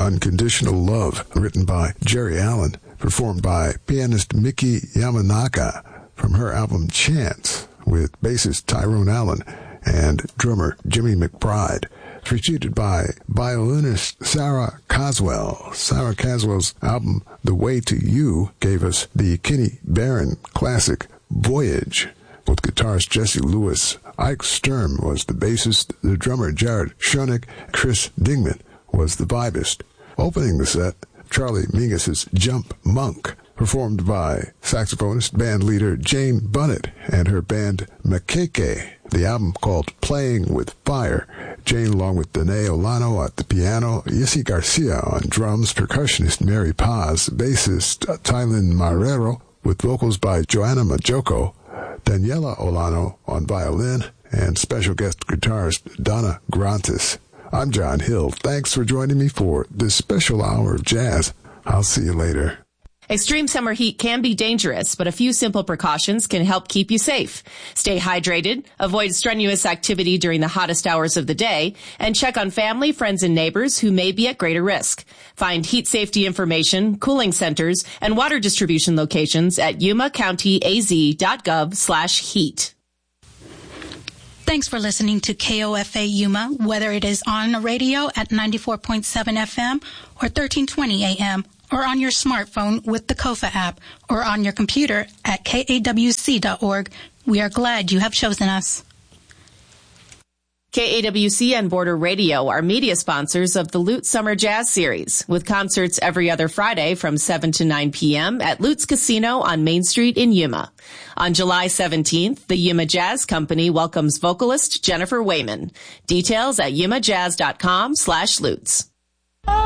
Unconditional Love, written by Jerry Allen, performed by pianist Miki Yamanaka from her album Chance, with bassist Tyrone Allen and drummer Jimmy McBride. Preceded by violinist Sarah Caswell. Sarah Caswell's album The Way to You gave us the Kenny Barron classic Voyage, with guitarist Jesse Lewis. Ike Sturm was the bassist, the drummer Jared Schoenig, Chris Dingman was the vibist. Opening the set, Charlie Mingus's Jump Monk, performed by saxophonist band leader Jane Bunnett and her band Makeke. The album called Playing with Fire. Jane, along with Danae Olano at the piano, Yissi Garcia on drums, percussionist Mary Paz, bassist Tylin Marrero, with vocals by Joanna Majoko, Daniela Olano on violin, and special guest guitarist Donna Grantis. I'm John Hill. Thanks for joining me for this special hour of jazz. I'll see you later. Extreme summer heat can be dangerous, but a few simple precautions can help keep you safe. Stay hydrated, avoid strenuous activity during the hottest hours of the day, and check on family, friends, and neighbors who may be at greater risk. Find heat safety information, cooling centers, and water distribution locations at yumacountyaz.gov/heat. Thanks for listening to KOFA Yuma, whether it is on the radio at 94.7 FM or 1320 AM, or on your smartphone with the KOFA app, or on your computer at kawc.org. We are glad you have chosen us. KAWC and Border Radio are media sponsors of the Lutz Summer Jazz Series, with concerts every other Friday from 7 to 9 p.m. at Lutz Casino on Main Street in Yuma. On July 17th, the Yuma Jazz Company welcomes vocalist Jennifer Wayman. Details at yumajazz.com/Lutz.